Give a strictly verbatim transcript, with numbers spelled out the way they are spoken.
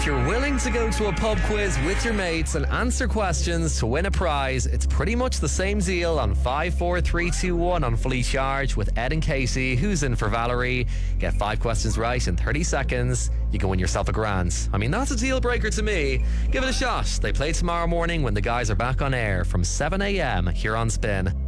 If you're willing to go to a pub quiz with your mates and answer questions to win a prize, it's pretty much the same deal on five four three two one on Fully Charged with Ed and Casey, who's in for Valerie. Get five questions right in thirty seconds. You can win yourself a grand. I mean, that's a deal breaker to me. Give it a shot. They play tomorrow morning when the guys are back on air from seven a.m. here on Spin.